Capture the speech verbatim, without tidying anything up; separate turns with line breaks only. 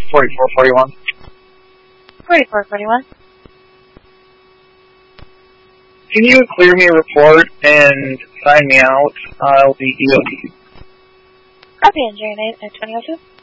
forty-four forty-one.
forty-four forty-one.
Can you clear me a report and sign me out? I'll be E O D.
Copy, Engineer Nate at twenty oh two.